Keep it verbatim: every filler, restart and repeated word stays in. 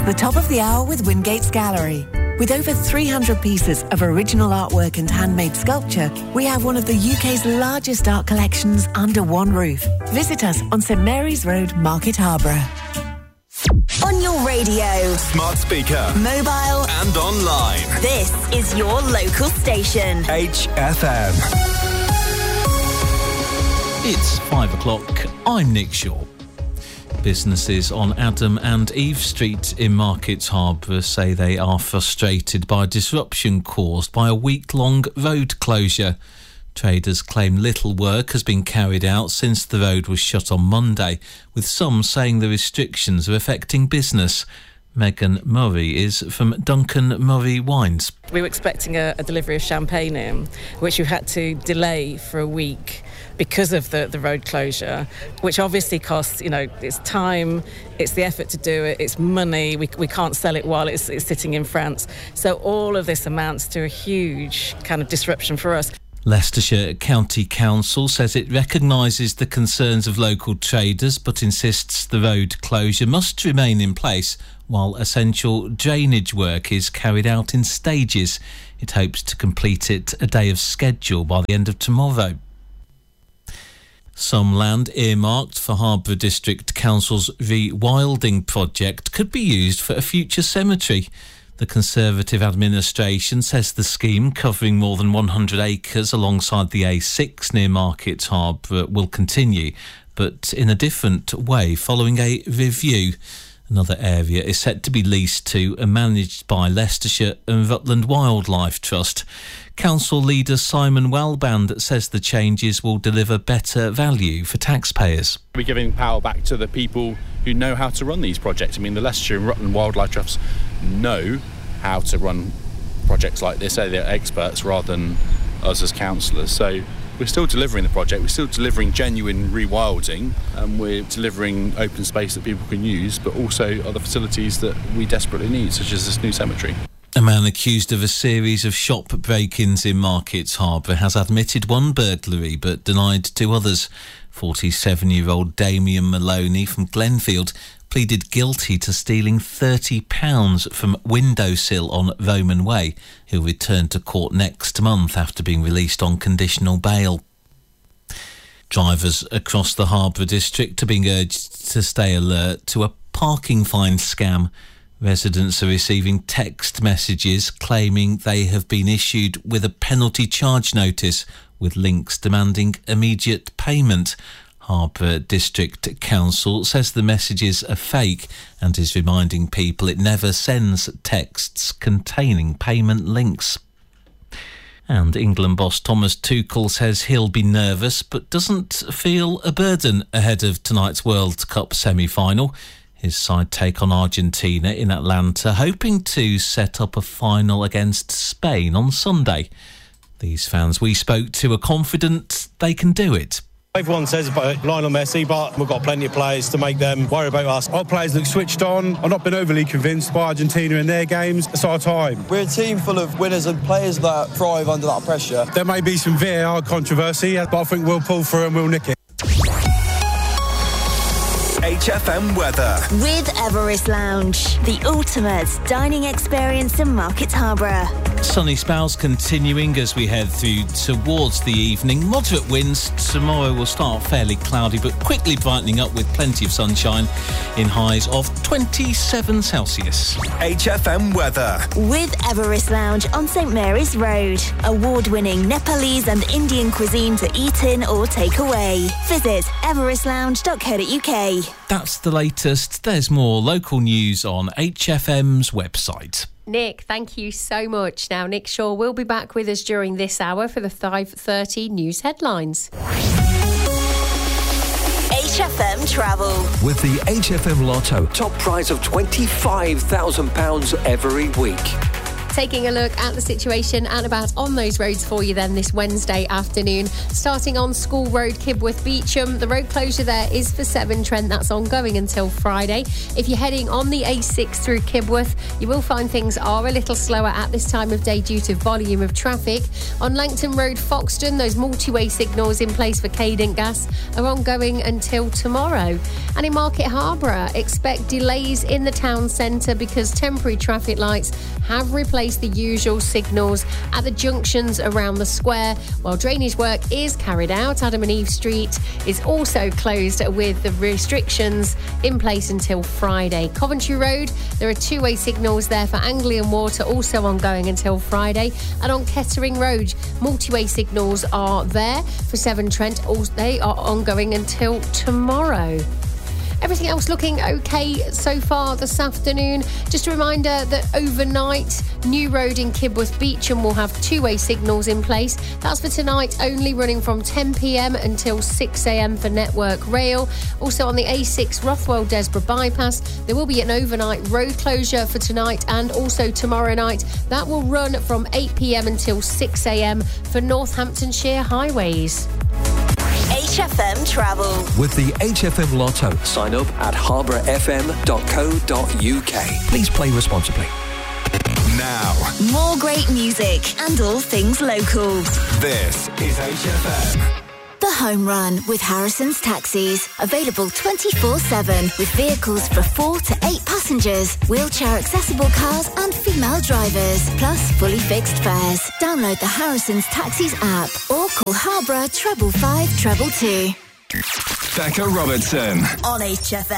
the top of the hour with Wingate's Gallery. With over three hundred pieces of original artwork and handmade sculpture, we have one of the U K's largest art collections under one roof. Visit us on St Mary's Road, Market Harborough. On your radio, smart speaker, mobile and online. This is your local station. H F M. It's five o'clock. I'm Nick Shaw. Businesses on Adam and Eve Street in Market Harborough say they are frustrated by disruption caused by a week-long road closure. Traders claim little work has been carried out since the road was shut on Monday, with some saying the restrictions are affecting business. Megan Murray is from Duncan Murray Wines. We were expecting a, a delivery of champagne in, which we've had to delay for a week because of the, the road closure, which obviously costs, you know, it's time, it's the effort to do it, it's money, we, we can't sell it while it's, it's sitting in France. So all of this amounts to a huge kind of disruption for us. Leicestershire County Council says it recognises the concerns of local traders but insists the road closure must remain in place while essential drainage work is carried out in stages. It hopes to complete it a day of schedule by the end of tomorrow. Some land earmarked for Harborough District Council's rewilding project could be used for a future cemetery. The Conservative administration says the scheme, covering more than one hundred acres alongside the A six near Market Harborough, will continue, but in a different way following a review. Another area is set to be leased to and managed by Leicestershire and Rutland Wildlife Trust. Council leader Simon Wellband says the changes will deliver better value for taxpayers. We're giving power back to the people who know how to run these projects. I mean, the Leicestershire and Rutland Wildlife Trusts know how to run projects like this. They're experts rather than us as councillors. So we're still delivering the project, we're still delivering genuine rewilding, and we're delivering open space that people can use, but also other facilities that we desperately need, such as this new cemetery. A man accused of a series of shop break-ins in Market Harborough has admitted one burglary but denied two others. forty-seven-year-old Damien Maloney from Glenfield pleaded guilty to stealing thirty pounds from Windowsill on Roman Way. He'll return to court next month after being released on conditional bail. Drivers across the Harborough district are being urged to stay alert to a parking fine scam. Residents are receiving text messages claiming they have been issued with a penalty charge notice with links demanding immediate payment. Harborough District Council says the messages are fake and is reminding people it never sends texts containing payment links. And England boss Thomas Tuchel says he'll be nervous but doesn't feel a burden ahead of tonight's World Cup semi-final. His side take on Argentina in Atlanta, hoping to set up a final against Spain on Sunday. These fans we spoke to are confident they can do it. Everyone says about Lionel Messi, but we've got plenty of players to make them worry about us. Our players look switched on. I've not been overly convinced by Argentina in their games. It's our time. We're a team full of winners and players that thrive under that pressure. There may be some V A R controversy, but I think we'll pull through and we'll nick it. H F M weather. With Everest Lounge, the ultimate dining experience in Market Harborough. Sunny spells continuing as we head through towards the evening. Moderate winds. Tomorrow will start fairly cloudy but quickly brightening up with plenty of sunshine in highs of twenty-seven Celsius. H F M weather. With Everest Lounge on St Mary's Road. Award-winning Nepalese and Indian cuisine to eat in or take away. Visit everest lounge dot co dot uk. That's the latest. There's more local news on H F M's website. Nick, thank you so much. Now, Nick Shaw will be back with us during this hour for the five thirty news headlines. H F M Travel. With the H F M Lotto, top prize of twenty-five thousand pounds every week. Taking a look at the situation and about on those roads for you then this Wednesday afternoon. Starting on School Road, Kibworth Beecham. The road closure there is for Severn Trent. That's ongoing until Friday. If you're heading on the A six through Kibworth, you will find things are a little slower at this time of day due to volume of traffic. On Langton Road, Foxton, those multi-way signals in place for Cadent Gas are ongoing until tomorrow. And in Market Harborough, expect delays in the town centre because temporary traffic lights have replaced the usual signals at the junctions around the square. While drainage work is carried out, Adam and Eve Street is also closed with the restrictions in place until Friday. Coventry Road, there are two-way signals there for Anglian Water, also ongoing until Friday. And on Kettering Road, multi-way signals are there for Severn Trent. They are ongoing until tomorrow. Everything else looking okay so far this afternoon. Just a reminder that overnight, New Road in Kibworth Beecham will have two-way signals in place. That's for tonight only, running from ten p.m. until six a.m. for Network Rail. Also on the A six Rothwell Desborough bypass, there will be an overnight road closure for tonight and also tomorrow night. That will run from eight p.m. until six a.m. for Northamptonshire highways. H F M Travel. With the H F M Lotto. Sign up at harborough f m dot co dot u k. Please play responsibly. Now, More great music and all things local. this is H F M. The Home Run with Harrison's Taxis. Available twenty-four seven with vehicles for four to eight passengers, wheelchair accessible cars and female drivers, plus fully fixed fares. Download the Harrison's Taxis app or call Harborough treble five treble two. Becca Robertson. On H F M.